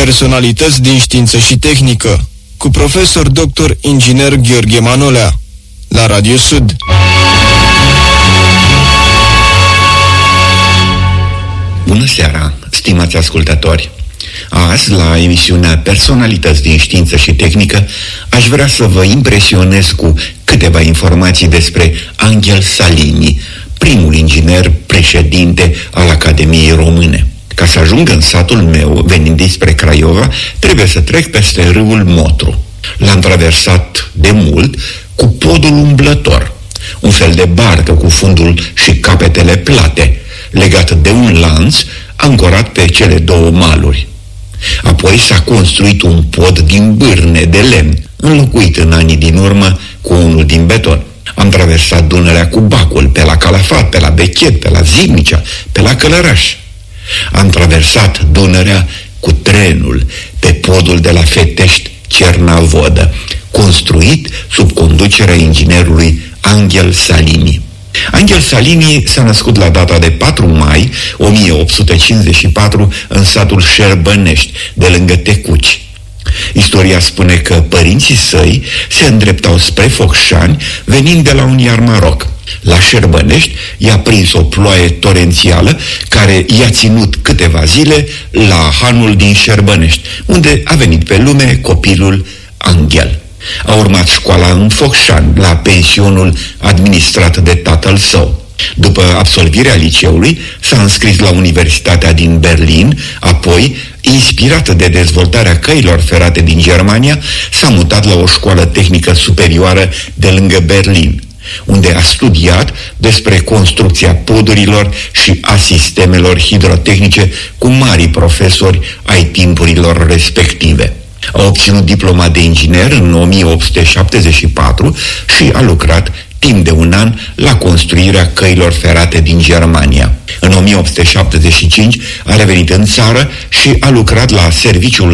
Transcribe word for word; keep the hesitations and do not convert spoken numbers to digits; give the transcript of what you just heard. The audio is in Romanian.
Personalități din știință și tehnică, cu profesor doctor inginer Gheorghe Manolea, la Radio Sud. Bună seara, stimați ascultători! Azi, la emisiunea Personalități din știință și tehnică, aș vrea să vă impresionez cu câteva informații despre Angel Salini, primul inginer președinte al Academiei Române. Ca să ajung în satul meu, venind dinspre Craiova, trebuie să trec peste râul Motru. L-am traversat de mult cu podul umblător, un fel de barcă cu fundul și capetele plate, legat de un lanț ancorat pe cele două maluri. Apoi s-a construit un pod din bârne de lemn, înlocuit în anii din urmă cu unul din beton. Am traversat Dunărea cu bacul, pe la Calafat, pe la Bechet, pe la Zimnicea, pe la Călăraș. Am traversat Dunărea cu trenul, pe podul de la Fetești Cernavodă, construit sub conducerea inginerului Angel Salini. Angel Salini s-a născut la data de patru mai o mie opt sute cincizeci și patru în satul Șerbănești, de lângă Tecuci. Istoria spune că părinții săi se îndreptau spre Focșani, venind de la un iarmaroc. La Șerbănești i-a prins o ploaie torențială care i-a ținut câteva zile la hanul din Șerbănești, unde a venit pe lume copilul Angel. A urmat școala în Focșani, la pensionul administrat de tatăl său. După absolvirea liceului, s-a înscris la Universitatea din Berlin, apoi, inspirată de dezvoltarea căilor ferate din Germania, s-a mutat la o școală tehnică superioară de lângă Berlin, unde a studiat despre construcția podurilor și a sistemelor hidrotehnice cu mari profesori ai timpurilor respective. A obținut diploma de inginer în o mie opt sute șaptezeci și patru și a lucrat timp de un an la construirea căilor ferate din Germania. În o mie opt sute șaptezeci și cinci a revenit în țară și a lucrat la serviciul